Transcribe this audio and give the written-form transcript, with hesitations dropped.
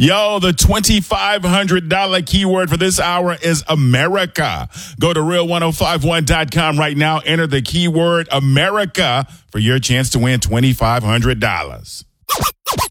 Yo, the $2,500 keyword for this hour is America. Go to real1051.com right now. Enter the keyword America for your chance to win $2,500.